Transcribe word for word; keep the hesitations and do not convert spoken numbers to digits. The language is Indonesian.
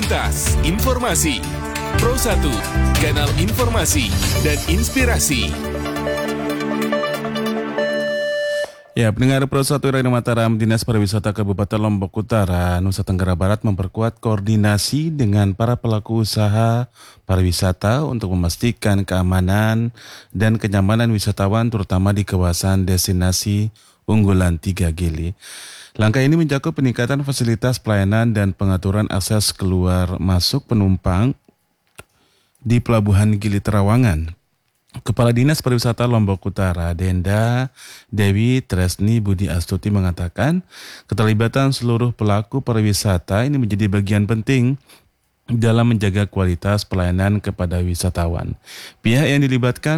Lintas Informasi Pro satu, kanal informasi dan inspirasi. Ya, pendengar Pro satu Radio Mataram, Dinas Pariwisata Kabupaten Lombok Utara, Nusa Tenggara Barat memperkuat koordinasi dengan para pelaku usaha pariwisata untuk memastikan keamanan dan kenyamanan wisatawan terutama di kawasan destinasi unggulan tiga Gili. Langkah ini mencakup peningkatan fasilitas pelayanan dan pengaturan akses keluar masuk penumpang di Pelabuhan Gili Terawangan. Kepala Dinas Pariwisata Lombok Utara, Denda Dewi Tresni Budi Astuti mengatakan, keterlibatan seluruh pelaku pariwisata ini menjadi bagian penting dalam menjaga kualitas pelayanan kepada wisatawan. Pihak yang dilibatkan